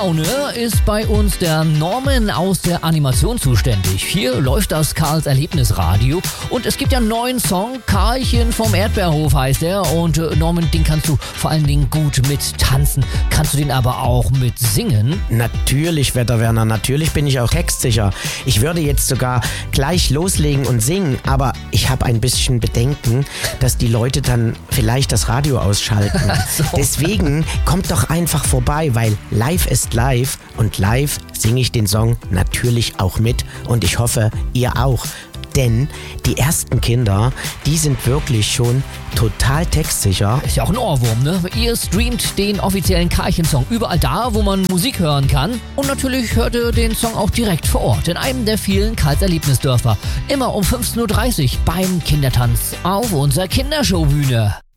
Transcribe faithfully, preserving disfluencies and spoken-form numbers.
Laune ist bei uns der Norman aus der Animation zuständig. Hier läuft das Karls Erlebnisradio und es gibt ja einen neuen Song, Karlchen vom Erdbeerhof heißt er. Und äh, Norman, den kannst du vor allen Dingen gut mit tanzen. Kannst du den aber auch mit singen? Natürlich, Wetterwerner, natürlich bin ich auch textsicher. Ich würde jetzt sogar gleich loslegen und singen, aber ich habe ein bisschen Bedenken, dass die Leute dann vielleicht das Radio ausschalten. So. Deswegen kommt doch einfach vorbei, weil live ist live und live singe ich den Song natürlich auch mit und ich hoffe, ihr auch. Denn die ersten Kinder, die sind wirklich schon total textsicher. Ist ja auch ein Ohrwurm, ne? Ihr streamt den offiziellen Karlchen-Song überall da, wo man Musik hören kann. Und natürlich hört ihr den Song auch direkt vor Ort, in einem der vielen Karls Erlebnisdörfer. Immer um fünfzehn Uhr dreißig beim Kindertanz auf unserer Kindershowbühne.